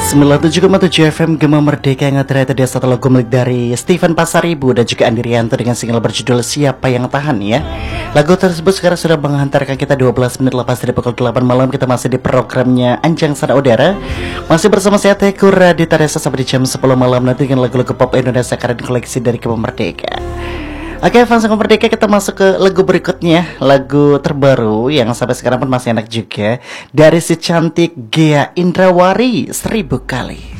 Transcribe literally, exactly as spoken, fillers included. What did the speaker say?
sembilan puluh tujuh koma tujuh F M Gema Merdeka yang ada tadi satu lagu milik dari Steven Pasaribu dan juga Andi Rianto dengan single berjudul Siapa Yang Tahan ya. Lagu tersebut sekarang sudah menghantarkan kita dua belas menit lepas dari pukul delapan malam. Kita masih di programnya Anjang Sana Udara. Masih bersama saya Teguh Raditya Desa sampai di jam sepuluh malam nanti dengan lagu-lagu pop Indonesia karya koleksi dari Gema Merdeka. Oke, fans Gema Merdeka, kita masuk ke lagu berikutnya, lagu terbaru yang sampai sekarang pun masih enak juga dari si cantik Ghea Indrawari, Seribu Kali.